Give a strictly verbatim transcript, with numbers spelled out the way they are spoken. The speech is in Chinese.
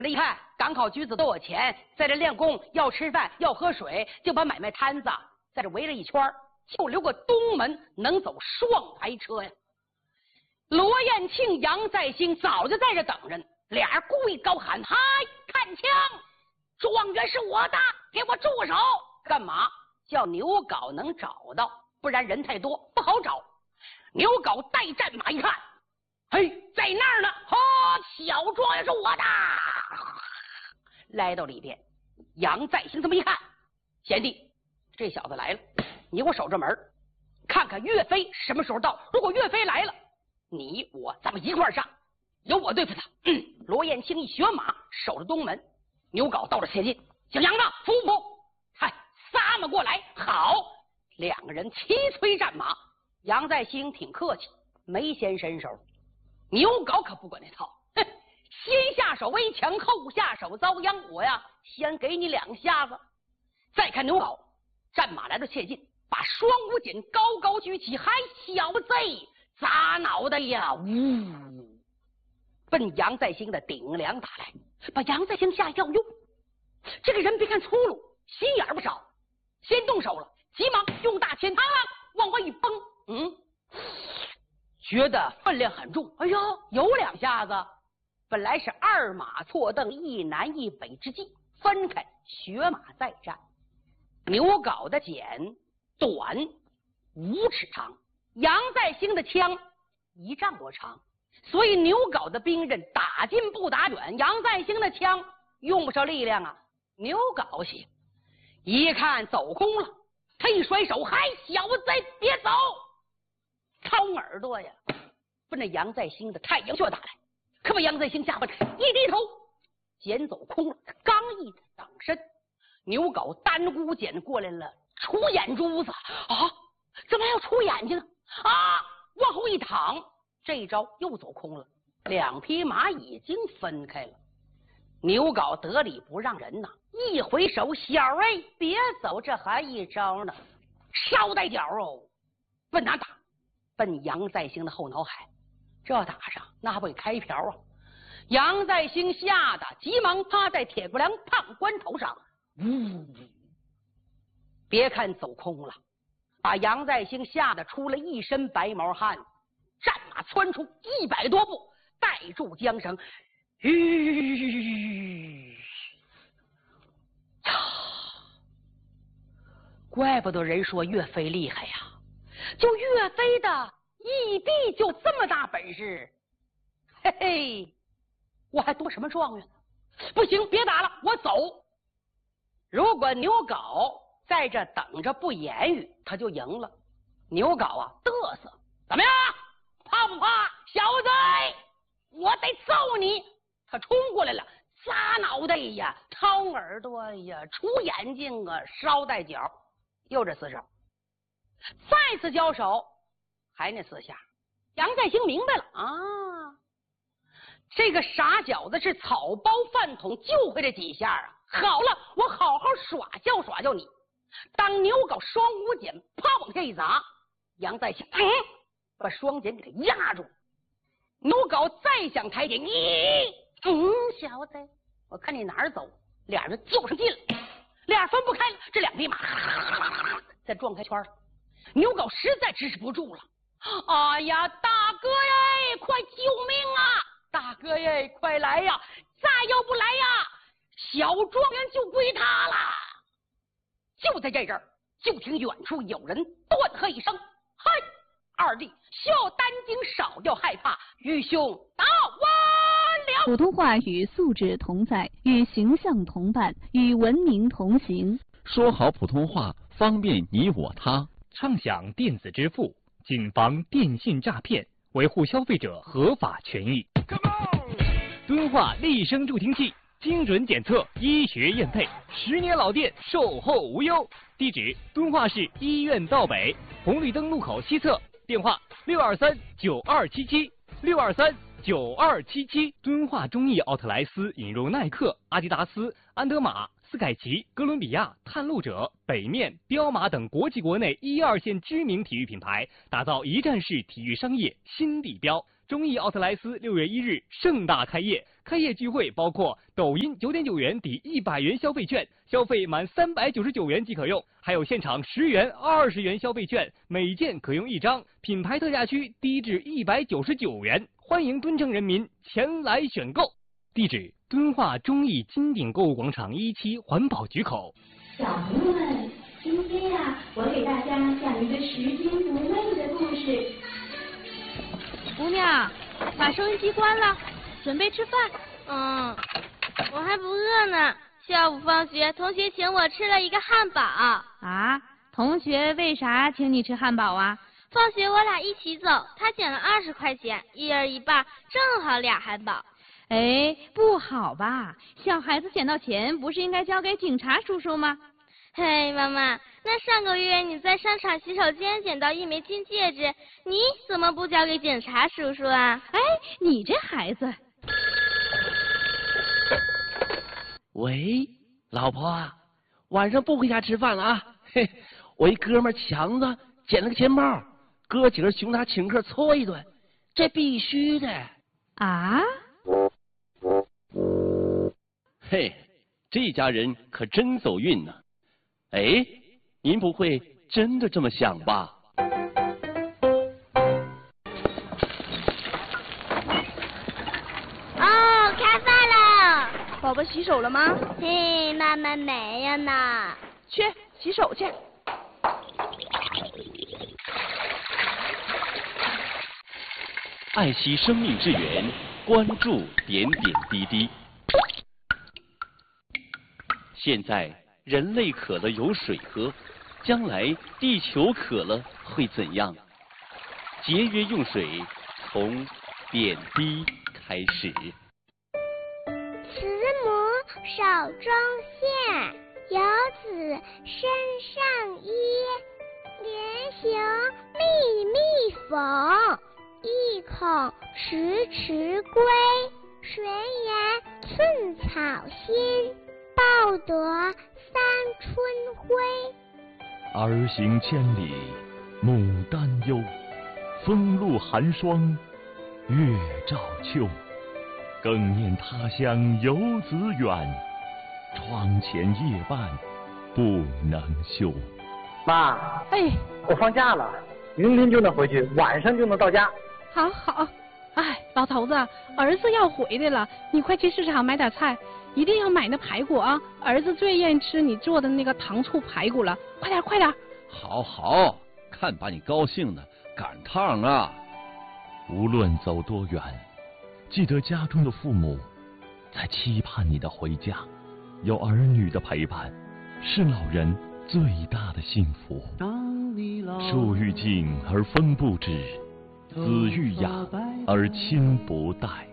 一看赶考举子都有钱，在这练功，要吃饭，要喝水，就把买卖摊子在这围了一圈，就留个东门能走双排车呀。罗彦庆、杨再兴早就在这等着呢，俩人故意高喊：“嗨，看枪！状元是我的，给我住手！”干嘛？叫牛皋能找到，不然人太多不好找。牛皋带战马一看，嘿，在那儿呢！哈，小状元是我的。来到里边，杨再兴这么一看，贤弟，这小子来了，你给我守着门，看看岳飞什么时候到。如果岳飞来了，你我咱们一块上，由我对付他。嗯，罗彦庆一学马，守着东门。牛皋到了前进，小杨子服不服？嗨，撒么过来！好，两个人齐催战马。杨再兴挺客气，没先伸手。牛皋可不管那套，哼，先下手为强，后下手遭殃。我呀，先给你两下子。再看牛皋，战马来到切近，把双五锏高高举起，还小贼砸脑袋呀！呜，奔杨再兴的顶梁打来，把杨再兴吓一跳。哟，这个人别看粗鲁，心眼不少，先动手了，急忙用大钳啊往外一崩，嗯，觉得分量很重。哎呦，有两下子。本来是二马错蹬，一南一北之计，分开血马再战。牛皋的锏短五尺长，杨再兴的枪一丈多长，所以牛皋的兵刃打近不打远，杨再兴的枪用不上力量啊。牛皋行，一看走空了，他一甩手，嗨，小贼别走！掏耳朵呀，奔着杨再兴的太阳穴打来。可把杨再兴吓坏了，一低头，锏走空了。刚一挡身，牛皋单孤锏过来了，出眼珠子啊！怎么还要出眼睛呢？啊！往后一躺，这一招又走空了。两匹马已经分开了。牛皋得理不让人呐，一回手，小儿别走，这还一招呢。捎带脚哦，奔哪打？奔杨再兴的后脑海。这打上那还不给开瓢啊！杨再兴吓得急忙趴在铁骨梁胖棺头上，呜！别看走空了，把杨再兴吓得出了一身白毛汗。战马窜出一百多步，带住缰绳，吁！怪不得人说岳飞厉害呀，就岳飞的义弟就这么大本事，嘿嘿，我还多什么状元？不行，别打了，我走。如果牛皋在这等着不言语，他就赢了。牛皋啊，嘚瑟，怎么样？怕不怕？小子，我得揍你！他冲过来了，砸脑袋呀，掏耳朵呀，出眼睛啊，捎带脚，又这四手。再次交手。还那四下，杨再兴明白了啊，这个傻小子是草包饭桶，就会这几下啊！好了，我好好耍教耍教你。当牛皋双五锏啪往下一砸，杨再兴嗯，把双锏给他压住。牛皋再想抬锏，咦，嗯，小子，我看你哪儿走？俩人较上劲了，俩分不开了。这两匹马再撞开圈了，牛皋实在支持不住了。哎呀，大哥呀，快救命啊！大哥呀，快来呀！再要不来呀，小状元就归他了。就在这阵儿，就听远处有人断喝一声：“嗨，二弟，需要担惊，少要害怕，愚兄到完了。” 普通话与素质同在，与形象同伴，与文明同行。 说好普通话，方便你我他。 畅享电子支付。谨防电信诈骗，维护消费者合法权益。敦化立声助听器，精准检测，医学验配，十年老店，售后无忧。地址：敦化市医院道北红绿灯路口西侧。电话：六二三九二七七六二三九二七七。敦化中艺奥特莱斯引入耐克、阿迪达斯、安德玛、斯凯奇、哥伦比亚、探路者、北面、彪马等国际国内一二线知名体育品牌，打造一站式体育商业新地标。中艺奥特莱斯六月一日盛大开业，开业聚会包括抖音九点九元抵一百元消费券，消费满三百九十九元即可用，还有现场十元、二十元消费券，每件可用一张，品牌特价区低至一百九十九元，欢迎敦城人民前来选购。地址：敦化中艺金鼎购物广场一期环保局口。 小朋友们，今天呀、啊，我给大家讲一个拾金不昧的故事。 姑娘，把收音机关了，准备吃饭。 嗯，我还不饿呢。下午放学，同学请我吃了一个汉堡。 啊？同学为啥请你吃汉堡啊？ 放学我俩一起走，他捡了二十块钱，一人一半，正好俩汉堡。 哎，不好吧？小孩子捡到钱，不是应该交给警察叔叔吗？ 嘿，妈妈，那上个月你在商场洗手间捡到一枚金戒指，你怎么不交给警察叔叔啊？ 哎，你这孩子。 喂，老婆啊，晚上不回家吃饭了啊？嘿，我一哥们强子捡了个钱包，哥几个熊他请客搓一顿，这必须的。 啊？ 嘿，这家人可真走运呢。哎，您不会真的这么想吧？ 哦，开饭了！ 宝宝洗手了吗？ 嘿，妈妈没有呢。 去洗手去。 爱惜生命之源，关注点点滴滴。现在人类渴了有水喝，将来地球渴了会怎样？节约用水，从点滴开始。 慈母手中线，游子身上衣。连行密密缝，意恐迟迟归。谁言寸草心，报得三春晖。 儿行千里母担忧，风露寒霜月照秋。更念他乡游子远，窗前夜半不能休。 妈， 哎， 我放假了，明天就能回去，晚上就能到家。 好好，哎，老头子，儿子要回来了，你快去市场买点菜，一定要买那排骨啊！儿子最愿意吃你做的那个糖醋排骨了，快点快点！ 好好，看把你高兴的，赶趟啊！ 无论走多远，记得家中的父母在期盼你的回家，有儿女的陪伴，是老人最大的幸福。树欲静而风不止，子欲养而亲不待。